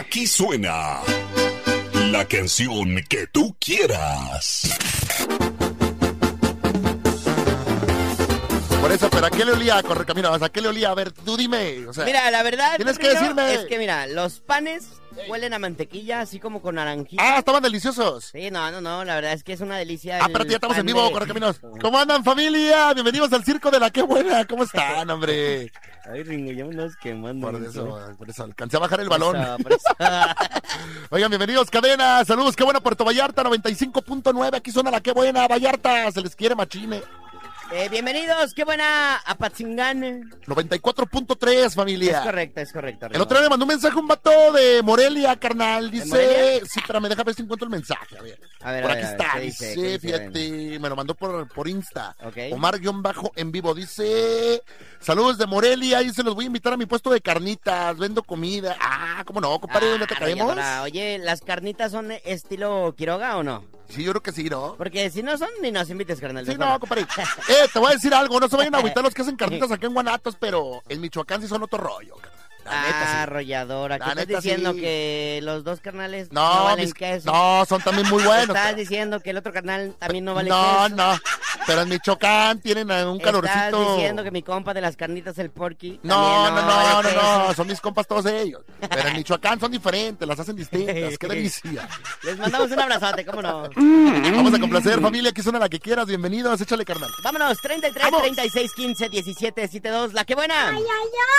Aquí suena la canción que tú quieras. Por eso, pero ¿a qué le olía, Correcaminos? ¿A qué le olía? A ver, tú dime. O sea, mira, la verdad, tienes que decirme. es que mira, los panes huelen a mantequilla, así como con naranjita. Ah, estaban deliciosos. Sí, no, la verdad es que es una delicia. Ah, pero ya estamos en vivo, Correcaminos. ¿Cómo andan, familia? Bienvenidos al circo de la Qué Buena. ¿Cómo están, hombre? Ay, Ringo, ya me andas quemando. Por eso, alcancé a bajar el balón. Por eso. Oigan, bienvenidos, cadena. Saludos, Qué Buena, Puerto Vallarta, 95.9. Aquí suena la Qué Buena, Vallarta. Se les quiere, machine. Bienvenidos, Qué Buena, a Patzingán. 94.3, familia. Es correcto. El otro día me mandó un mensaje un vato de Morelia, carnal. Dice, Morelia? sí, pero me deja ver si encuentro el mensaje. A ver, por aquí está. ¿qué dice, dice? fíjate, me lo mandó por Insta. Okay. Omar-en vivo. Dice, saludos de Morelia. Dice, los voy a invitar a mi puesto de carnitas. Vendo comida. Ah, ¿cómo no, compadre? ¿Dónde te caemos? Oye, ¿las carnitas son estilo Quiroga o no? Sí, yo creo que sí, ¿no? Porque si no son, ni nos invites, carnal. Sí, no, compadre. Te voy a decir algo. No se vayan a agüitar los que hacen carnitas acá en Guanatos, pero en Michoacán sí son otro rollo, carnal. Arrolladora. ¿Qué estás diciendo? Sí. ¿Que los dos carnales no valen queso? No, son también muy buenos. ¿Estás diciendo que el otro carnal también no vale queso? No. Pero en Michoacán tienen un calorcito. ¿Estás diciendo que mi compa de las carnitas, el Porky? No. Son mis compas todos ellos. Pero en Michoacán son diferentes, las hacen distintas. ¡Qué delicia! Les mandamos un abrazote, ¿cómo no? Vamos a complacer, familia. Aquí suena la que quieras. Bienvenidos, échale, carnal. Vámonos, 33, Vamos. 36, 15, 17, 72. ¡La que buena! ¡Ay!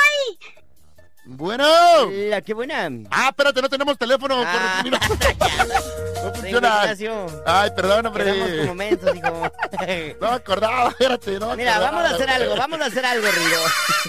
Bueno. ¡La que buena! Espérate, no tenemos teléfono. No funciona. Ay, perdón, hombre. Quedamos como mensos, hijo. No me acordaba, espérate. Mira, vamos a hacer algo, Rigo.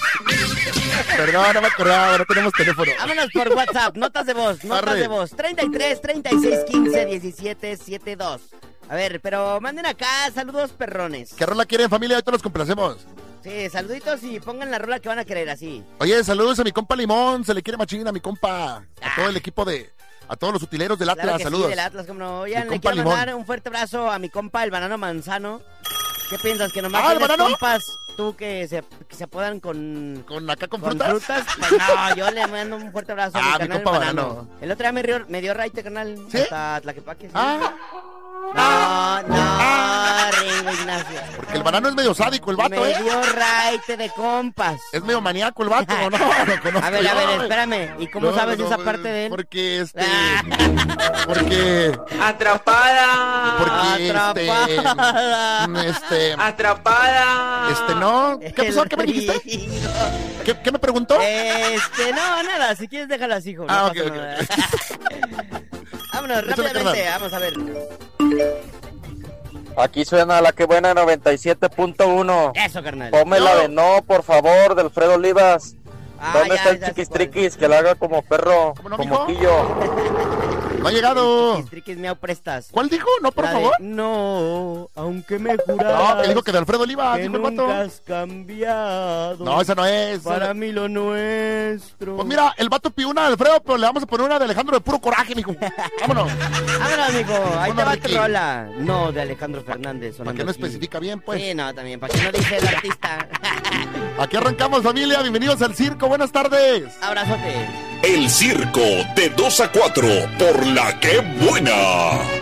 Perdón, no me acordaba, no tenemos teléfono. Vámonos por WhatsApp, notas de voz. 33, 36, 15, 17, 72. A ver, pero manden acá saludos perrones. ¿Qué rola quieren, familia? Ahorita los complacemos. Sí, saluditos y pongan la rola que van a querer, así. Oye, saludos a mi compa Limón, se le quiere machín a mi compa, a todo el equipo a todos los utileros del Atlas, Claro que saludos. Sí, del Atlas, como no. Oigan, Mi le compa quiero mandar Limón. un fuerte abrazo a mi compa, el Banano Manzano. ¿Qué piensas? ¿Que nomás ¿el tienes Banano? compas tú que se apodan con frutas? Pues no, yo le mando un fuerte abrazo a mi mi canal, compa el Banano. Banano. El otro día me dio raite, canal. ¿Sí? Hasta Tlaquepaque, ¿sí? No, Ringo Ignacio. Porque el Banano es medio sádico, el vato, Me dio raite de compas. Es medio maníaco el vato, ¿no? Lo conozco A ver, yo. espérame. ¿Y cómo sabes esa parte de él? Porque, porque... Atrapada. Porque, Atrapada. ¿no? ¿Qué pasó? ¿Qué me dijiste? ¿Qué me preguntó? No, nada. Si quieres, déjalo así, hijo. No Ok. pasa nada. Vámonos, rápidamente. Vamos a ver. Aquí suena la que buena 97.1. Eso, carnal. Ponme la de no, por favor, de Alfredo Olivas. ¿Dónde está el ya sé chiquistriquis? Que la haga como perro, ¿Cómo no, como mijo? quillo. No ha llegado. Chiquistriquis, miau, prestas. ¿Cuál dijo? No, por La de, favor. no, aunque me juras. No, que dijo que de Alfredo Oliva, que dijo el nunca vato. has cambiado. No, esa no es. Para mí lo nuestro. Pues mira, el vato pidió una de Alfredo, pero le vamos a poner una de Alejandro de puro coraje, mijo. Vámonos. Vámonos, mijo. Ahí Vámonos, te va tu Ricky. rola. No, de Alejandro Fernández. Para que no especifica bien, pues. Sí, no, también. Para que no dice el artista. Aquí arrancamos, familia. Bienvenidos al circo. Buenas tardes. Abrazote. El circo de 2 a 4 por la que buena.